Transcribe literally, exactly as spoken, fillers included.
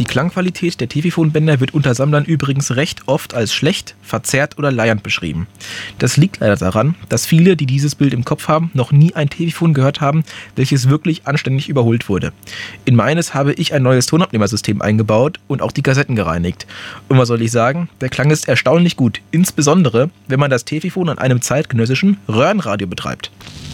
Klangqualität der Tefiphon-Bänder wird unter Sammlern übrigens recht oft als schlecht, verzerrt oder leiernd beschrieben. Das liegt leider daran, dass viele, die dieses Bild im Kopf haben, noch nie ein Tefiphon gehört haben, welches wirklich anständig überholt wurde. In meines habe ich ein neues Tonabnehmersystem eingebaut und auch die Kassetten gereinigt. Und was soll ich sagen? Der Klang ist erstaunlich gut, insbesondere wenn man das Tefiphon an einem zeitgenössischen Röhrenradio betreibt.